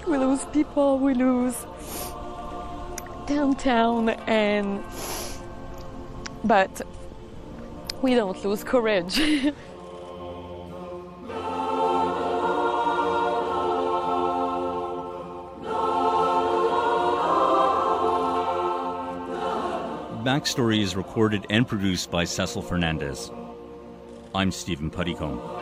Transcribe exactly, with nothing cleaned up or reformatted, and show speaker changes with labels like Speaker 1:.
Speaker 1: We lose people, we lose downtown, and but we don't lose courage.
Speaker 2: Backstory is recorded and produced by Cecil Fernandez. I'm Stephen Puttycombe.